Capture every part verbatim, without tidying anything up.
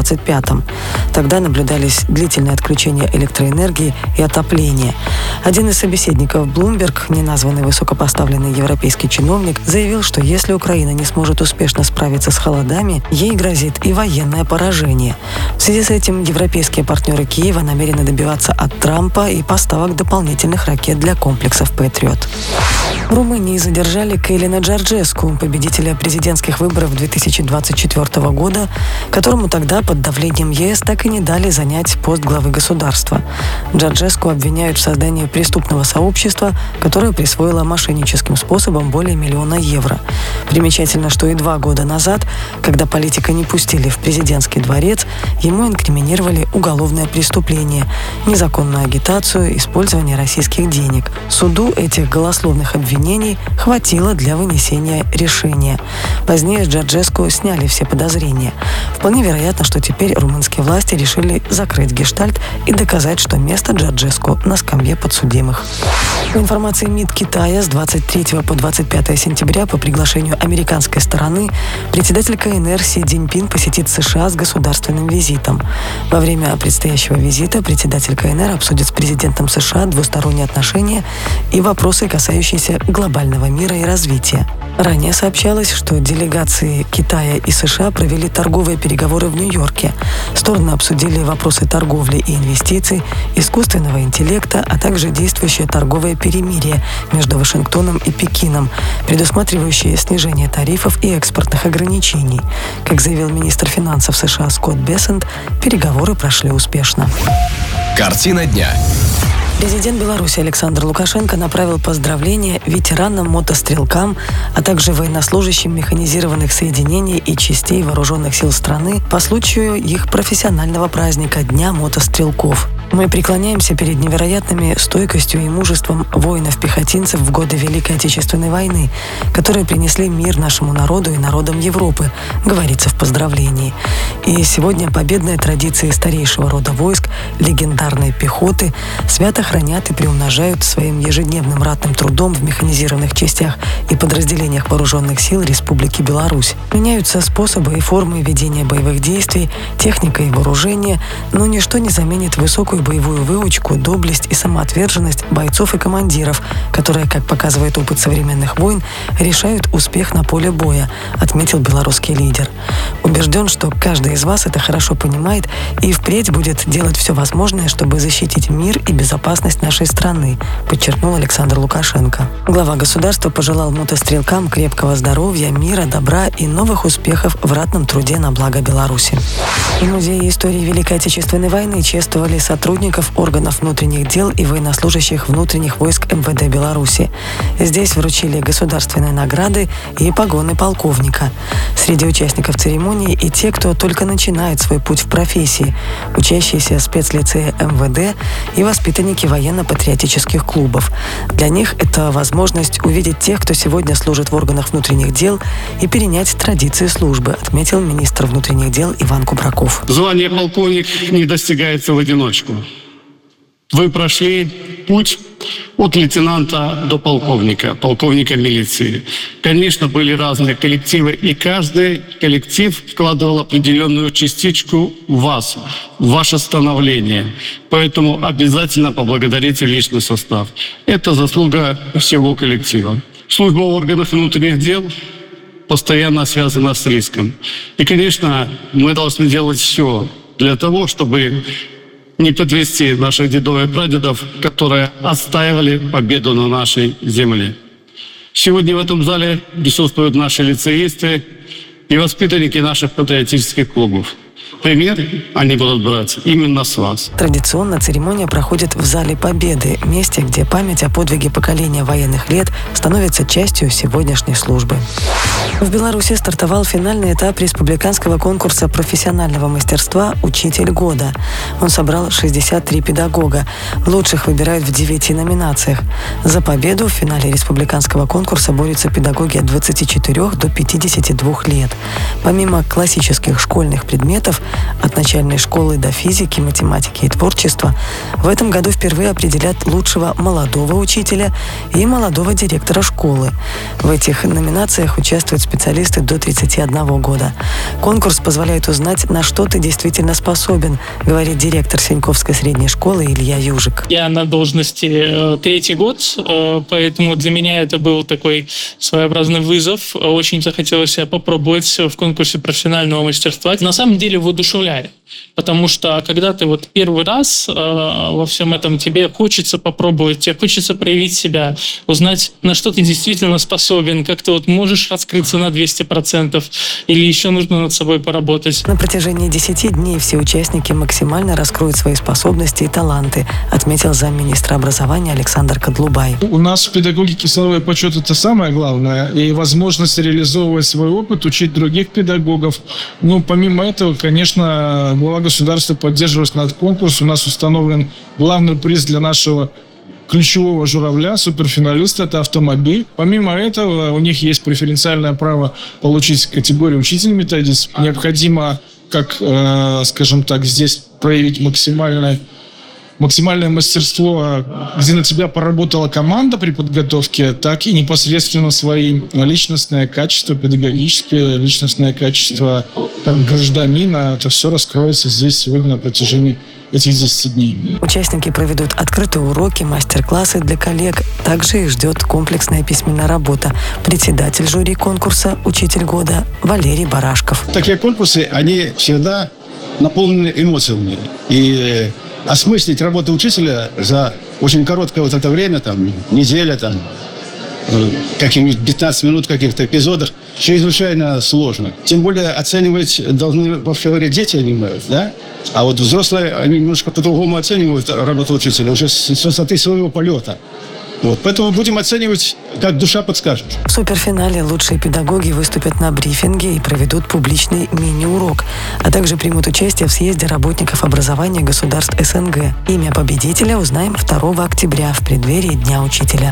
двадцать пятом. Тогда наблюдались длительные отключения электроэнергии и отопления. Один из собеседников Bloomberg, неназванный высокопоставленный европейский чиновник, заявил, что если Украина не сможет успешно справиться с холодами, ей грозит и военное поражение. В связи с этим европейские партнеры Киева намерены добиваться от Трампа и поставок дополнительных ракет для комплексов «Патриот». В Румынии задержали Калина Джорджеску, победителя президентских выборов две тысячи двадцать четвёртого года, которому тогда под давлением ЕС так и не дали занять пост главы государства. Джорджеску обвиняют в создании преступного сообщества, которое присвоило мошенническим способом более миллиона евро. Примечательно, что и два года назад, когда политика не пустили в президентский дворец, ему инкриминировали уголовное преступление, незаконную агитацию, использование российских денег. Суду этих голословных обвинений хватило для вынесения решения. Позднее с Джорджеску сняли все подозрения. Вполне вероятно, что теперь румынские власти решили закрыть гештальт и доказать, что место Джорджеску на скамье подсудимых. По информации МИД Китая, с двадцать третьего по двадцать пятое сентября по приглашению американской стороны председатель КНР Си Цзиньпин посетит США с государственным визитом. Во время предстоящего визита председатель КНР обсудит с президентом США двусторонние отношения и вопросы, касающиеся глобального мира и развития. Ранее сообщалось, что делегации Китая и США провели торговые переговоры в Нью-Йорке. Стороны обсудили вопросы торговли и инвестиций, искусственного интеллекта, а также действующее торговое перемирие между Вашингтоном и Пекином, предусматривающее снижение тарифов и экспортных ограничений. Как заявил министр финансов США Скотт Бессент, переговоры прошли успешно. Картина дня. Президент Беларуси Александр Лукашенко направил поздравления ветеранам-мотострелкам, а также военнослужащим механизированных соединений и частей вооруженных сил страны по случаю их профессионального праздника Дня мотострелков. Мы преклоняемся перед невероятными стойкостью и мужеством воинов-пехотинцев в годы Великой Отечественной войны, которые принесли мир нашему народу и народам Европы, говорится в поздравлении. И сегодня победные традиции старейшего рода войск, легендарной пехоты, свято хранят и приумножают своим ежедневным ратным трудом в механизированных частях и подразделениях вооруженных сил Республики Беларусь. Меняются способы и формы ведения боевых действий, техника и вооружение, но ничто не заменит высокую боевую выучку, доблесть и самоотверженность бойцов и командиров, которые, как показывает опыт современных войн, решают успех на поле боя, отметил белорусский лидер. Убежден, что каждый из вас это хорошо понимает и впредь будет делать все возможное, чтобы защитить мир и безопасность нашей страны, подчеркнул Александр Лукашенко. Глава государства пожелал мотострелкам крепкого здоровья, мира, добра и новых успехов в ратном труде на благо Беларуси. В Музее истории Великой Отечественной войны чествовали сотрудников органов внутренних дел и военнослужащих внутренних войск эм вэ дэ Беларуси. Здесь вручили государственные награды и погоны полковника. Среди участников церемонии и те, кто только начинает свой путь в профессии, учащиеся спецлицея эм вэ дэ и воспитанники военно-патриотических клубов. Для них это возможность увидеть тех, кто сегодня служит в органах внутренних дел, и перенять традиции службы, отметил министр внутренних дел Иван Кубраков. Звание полковник не достигается в одиночку. Вы прошли путь от лейтенанта до полковника, полковника милиции. Конечно, были разные коллективы, и каждый коллектив вкладывал определенную частичку в вас, в ваше становление. Поэтому обязательно поблагодарите личный состав. Это заслуга всего коллектива. Служба в органах внутренних дел постоянно связана с риском. И, конечно, мы должны делать все для того, чтобы не подвести наших дедов и прадедов, которые отстаивали победу на нашей земле. Сегодня в этом зале присутствуют наши лицеисты и воспитанники наших патриотических клубов. Пример они будут брать именно с вас. Традиционно церемония проходит в Зале Победы, месте, где память о подвиге поколения военных лет становится частью сегодняшней службы. В Беларуси стартовал финальный этап республиканского конкурса профессионального мастерства «Учитель года». Он собрал шестьдесят три педагога. Лучших выбирают в девяти номинациях. За победу в финале республиканского конкурса борются педагоги от двадцати четырёх до пятидесяти двух лет. Помимо классических школьных предметов, от начальной школы до физики, математики и творчества, в этом году впервые определят лучшего молодого учителя и молодого директора школы. В этих номинациях участвуют специалисты до тридцати одного года. Конкурс позволяет узнать, на что ты действительно способен, говорит директор Сеньковской средней школы Илья Южик. Я на должности э, третий год, э, поэтому для меня это был такой своеобразный вызов. Очень захотелось себя попробовать в конкурсе профессионального мастерства. На самом деле воодушевляет, потому что когда ты вот первый раз э, во всем этом, тебе хочется попробовать, тебе хочется проявить себя, узнать, на что ты действительно способен, как ты вот можешь раскрыться на двести процентов или еще нужно над собой поработать. На протяжении десяти дней все участники максимально раскроют свои способности и таланты, отметил замминистра образования Александр Кадлубай. У нас в педагогике силовой почет – это самое главное, и возможность реализовывать свой опыт, учить других педагогов. Ну, помимо этого, конечно, глава государства поддерживает наш конкурс. У нас установлен главный приз для нашего ключевого журавля, суперфиналиста – это автомобиль. Помимо этого, у них есть преференциальное право получить категорию учитель-методист. Необходимо, как, э, скажем так, здесь проявить максимальное максимальное мастерство, где на тебя поработала команда при подготовке, так и непосредственно свои личностные качества, педагогические, личностные качества как гражданина. Это все раскроется здесь сегодня на протяжении этих десяти дней. Участники проведут открытые уроки, мастер-классы для коллег. Также их ждет комплексная письменная работа. Председатель жюри конкурса, учитель года Валерий Барашков. Такие конкурсы, они всегда наполнены эмоциями. И осмыслить работу учителя за очень короткое вот это время, там, неделя, там, каких-нибудь пятнадцать минут в каких-то эпизодах, чрезвычайно сложно. Тем более оценивать должны, вообще говоря, дети анимируют, да? А вот взрослые, они немножко по-другому оценивают работу учителя, уже с высоты своего полета. Вот. Поэтому будем оценивать, как душа подскажет. В суперфинале лучшие педагоги выступят на брифинге и проведут публичный мини-урок, а также примут участие в съезде работников образования государств СНГ. Имя победителя узнаем второго октября в преддверии Дня учителя.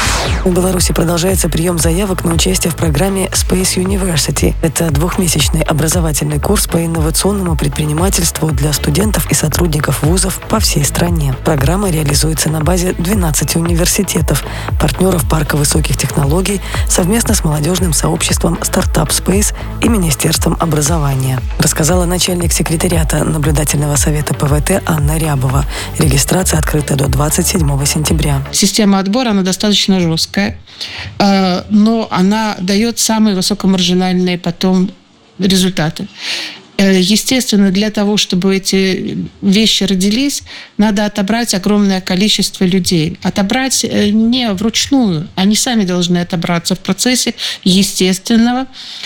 В Беларуси продолжается прием заявок на участие в программе Space University. Это двухмесячный образовательный курс по инновационному предпринимательству для студентов и сотрудников вузов по всей стране. Программа реализуется на базе двенадцати университетов, партнеров парка высоких технологий, совместно с молодежным сообществом Startup Space и Министерством образования, рассказала начальник секретариата наблюдательного совета ПВТ Анна Рябова. Регистрация открыта до двадцать седьмого сентября. Система отбора, она достаточно жесткая, но она дает самые высокомаржинальные потом результаты. Естественно, для того, чтобы эти вещи родились, надо отобрать огромное количество людей. Отобрать не вручную, они сами должны отобраться в процессе естественного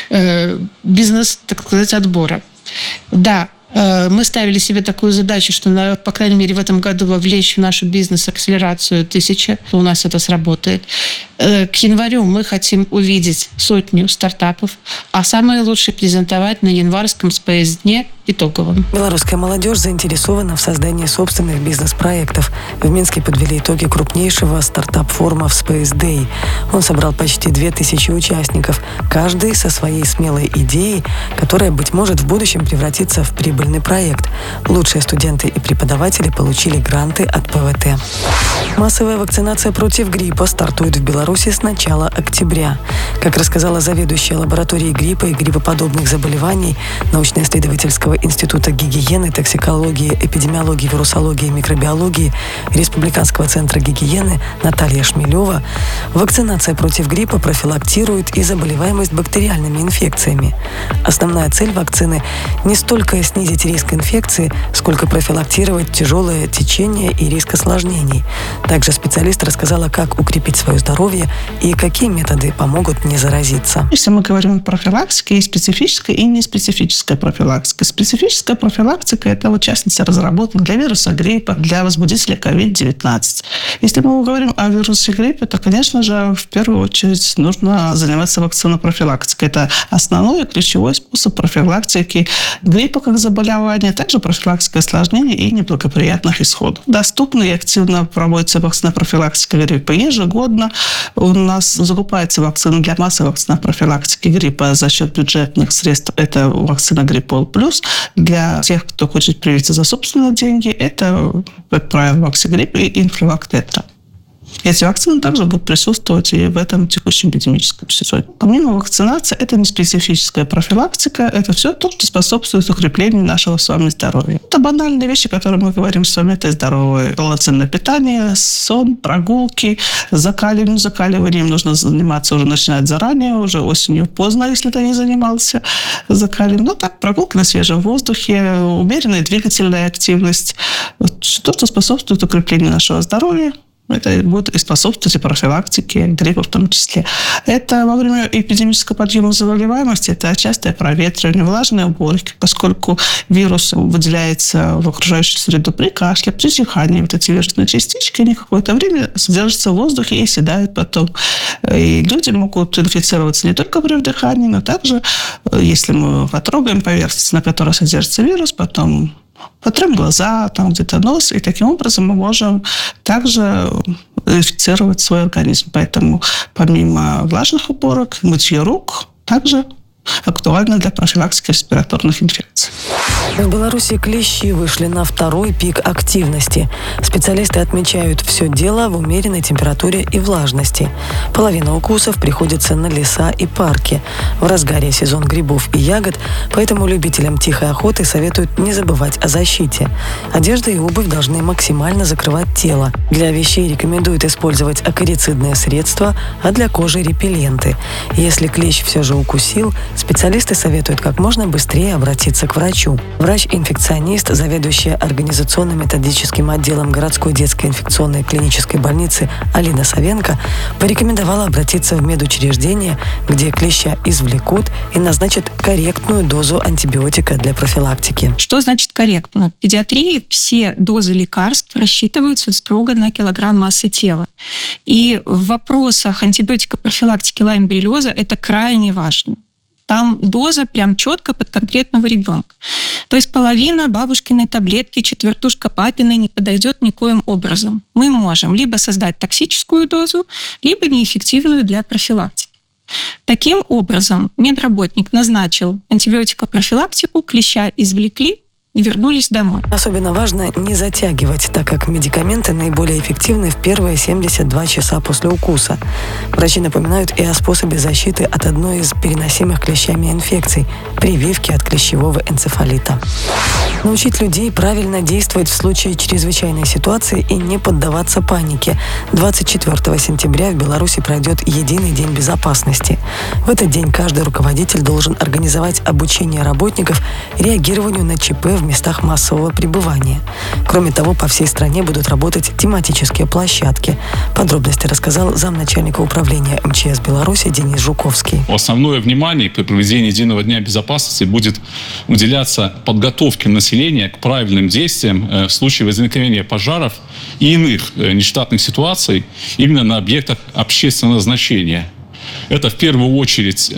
бизнес, так сказать, отбора. Да, мы ставили себе такую задачу, что, по крайней мере, в этом году вовлечь в нашу бизнес-акселерацию тысячи. У нас это сработает. К январю мы хотим увидеть сотню стартапов, а самые лучшие презентовать на январском Space-дне итоговым. Белорусская молодежь заинтересована в создании собственных бизнес-проектов. В Минске подвели итоги крупнейшего стартап-форума в Space Day. Он собрал почти две тысячи участников, каждый со своей смелой идеей, которая, быть может, в будущем превратится в прибыльный проект. Лучшие студенты и преподаватели получили гранты от ПВТ. Массовая вакцинация против гриппа стартует в Беларуси с начала октября. Как рассказала заведующая лабораторией гриппа и гриппоподобных заболеваний научно-исследовательского института гигиены, токсикологии, эпидемиологии, вирусологии и микробиологии Республиканского центра гигиены Наталья Шмелева, вакцинация против гриппа профилактирует и заболеваемость бактериальными инфекциями. Основная цель вакцины – не столько снизить риск инфекции, сколько профилактировать тяжелое течение и риск осложнений. Также специалист рассказала, как укрепить свое здоровье и какие методы помогут не заразиться. Если мы говорим о профилактике, есть специфическая и неспецифическая профилактика. Специфическая профилактика – это, вот, в частности, разработана для вируса гриппа, для возбудителя ковид девятнадцать. Если мы говорим о вирусе гриппа, то, конечно же, в первую очередь нужно заниматься вакцинопрофилактикой. Это основной и ключевой способ профилактики гриппа как заболевания, также профилактика осложнений и неблагоприятных исходов. Доступно и активно проводится вакцинопрофилактика гриппа. Ежегодно у нас закупается вакцина для массовой вакцинопрофилактики гриппа за счет бюджетных средств. Это вакцина Гриппол Плюс. Для тех, кто хочет привиться за собственные деньги, это, как правило, ваксигрипп и инфлювак тетра. Эти вакцины также будут присутствовать и в этом текущем эпидемическом сезоне. Помимо вакцинации, это не специфическая профилактика, это все то, что способствует укреплению нашего с вами здоровья. Это банальные вещи, которые мы говорим с вами, это здоровое полноценное питание, сон, прогулки, закаливанием, закаливанием нужно заниматься, уже начинать заранее, уже осенью поздно, если ты не занимался закаливанием. Ну так, прогулка на свежем воздухе, умеренная двигательная активность, то, что способствует укреплению нашего здоровья. Это будет и способствовать и профилактике гриппа в том числе. Это во время эпидемического подъема заболеваемости, это частое проветривание, влажные уборки, поскольку вирус выделяется в окружающую среду при кашле, при чихании. Вот эти вирусные частички, они какое-то время содержатся в воздухе и оседают потом. И люди могут инфицироваться не только при вдыхании, но также, если мы потрогаем поверхность, на которой содержится вирус, потом потрем глаза, там где-то нос, и таким образом мы можем также инфицировать свой организм. Поэтому помимо влажных уборок, мытье рук также актуально для профилактики респираторных инфекций. В Беларуси клещи вышли на второй пик активности. Специалисты отмечают, все дело в умеренной температуре и влажности. Половина укусов приходится на леса и парки. В разгаре сезон грибов и ягод, поэтому любителям тихой охоты советуют не забывать о защите. Одежда и обувь должны максимально закрывать тело. Для вещей рекомендуют использовать акарицидные средства, а для кожи репелленты. Если клещ все же укусил, специалисты советуют как можно быстрее обратиться к врачу. Врач-инфекционист, заведующая организационно-методическим отделом городской детской инфекционной клинической больницы Алина Савенко порекомендовала обратиться в медучреждение, где клеща извлекут и назначат корректную дозу антибиотика для профилактики. Что значит корректно? В педиатрии все дозы лекарств рассчитываются строго на килограмм массы тела. И в вопросах антибиотикопрофилактики лайм-боррелиоза это крайне важно. Там доза прям четко под конкретного ребенка. То есть половина бабушкиной таблетки, четвертушка папиной не подойдет никоим образом. Мы можем либо создать токсическую дозу, либо неэффективную для профилактики. Таким образом, медработник назначил антибиотикопрофилактику, клеща извлекли и вернулись домой. Особенно важно не затягивать, так как медикаменты наиболее эффективны в первые семьдесят два часа после укуса. Врачи напоминают и о способе защиты от одной из переносимых клещами инфекций – прививки от клещевого энцефалита. Научить людей правильно действовать в случае чрезвычайной ситуации и не поддаваться панике. двадцать четвёртого сентября в Беларуси пройдет Единый день безопасности. В этот день каждый руководитель должен организовать обучение работников реагированию на ЧП в местах массового пребывания. Кроме того, по всей стране будут работать тематические площадки. Подробности рассказал замначальника управления эм че эс Беларуси Денис Жуковский. Основное внимание при проведении Единого дня безопасности будет уделяться подготовке населения к правильным действиям в случае возникновения пожаров и иных нештатных ситуаций именно на объектах общественного значения. Это в первую очередь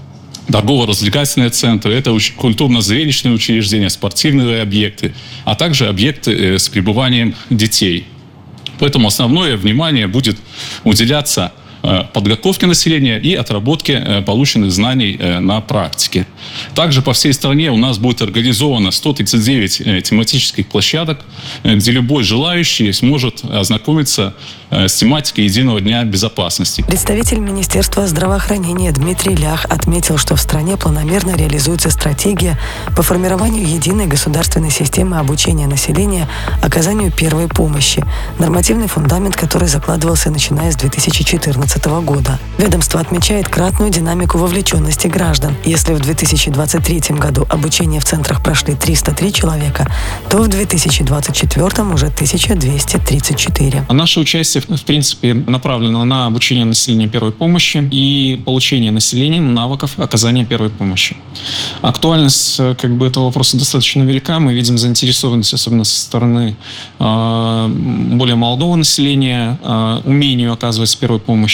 торгово-развлекательные центры, это культурно-зрелищные учреждения, спортивные объекты, а также объекты с пребыванием детей. Поэтому основное внимание будет уделяться подготовке населения и отработке полученных знаний на практике. Также по всей стране у нас будет организовано сто тридцать девять тематических площадок, где любой желающий сможет ознакомиться с тематикой Единого дня безопасности. Представитель Министерства здравоохранения Дмитрий Лях отметил, что в стране планомерно реализуется стратегия по формированию единой государственной системы обучения населения оказанию первой помощи, нормативный фундамент, который закладывался начиная с две тысячи четырнадцатого года. Ведомство отмечает кратную динамику вовлеченности граждан. Если в две тысячи двадцать третьем году обучение в центрах прошли триста три человека, то в две тысячи двадцать четвёртом уже тысяча двести тридцать четыре. А наше участие, в принципе, направлено на обучение населения первой помощи и получение населением навыков оказания первой помощи. Актуальность как бы, этого вопроса достаточно велика. Мы видим заинтересованность, особенно со стороны э, более молодого населения, э, умению оказывать первую помощь.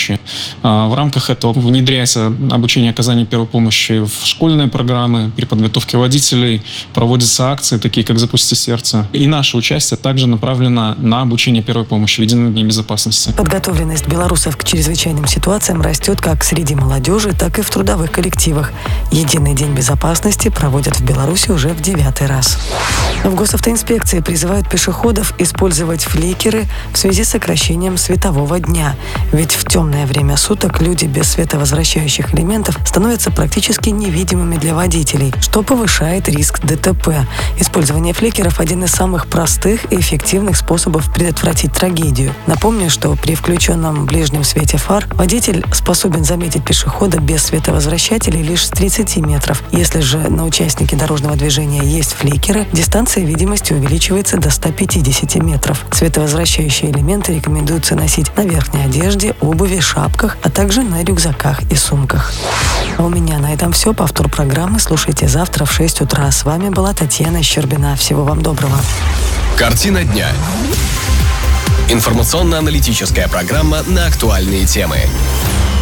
помощи. В рамках этого внедряется обучение оказания первой помощи в школьные программы, при подготовке водителей, проводятся акции, такие как «Запусти сердце». И наше участие также направлено на обучение первой помощи в едином дне безопасности. Подготовленность белорусов к чрезвычайным ситуациям растет как среди молодежи, так и в трудовых коллективах. Единый день безопасности проводят в Беларуси уже в девятый раз. В госавтоинспекции призывают пешеходов использовать фликеры в связи с сокращением светового дня. Ведь в темное время суток люди без световозвращающих элементов становятся практически невидимыми для водителей, что повышает риск ДТП. Использование фликеров – один из самых простых и эффективных способов предотвратить трагедию. Напомню, что при включенном ближнем свете фар водитель способен заметить пешехода без световозвращателей лишь с тридцати метров. Если же на участнике дорожного движения есть фликеры, дистанция видимости увеличивается до ста пятидесяти метров. Световозвращающие элементы рекомендуется носить на верхней одежде, обуви, шапках, а также на рюкзаках и сумках. А у меня на этом все. Повтор программы слушайте завтра в шесть утра. С вами была Татьяна Щербина. Всего вам доброго. Картина дня. Информационно-аналитическая программа на актуальные темы.